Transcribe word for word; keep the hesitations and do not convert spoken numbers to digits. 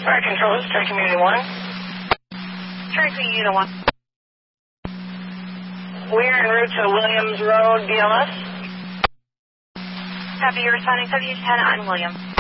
Fire Control, this is Tri Community one. Tri Community one. We're en route to Williams Road, B L S. Copy, you're responding seventy ten on Williams.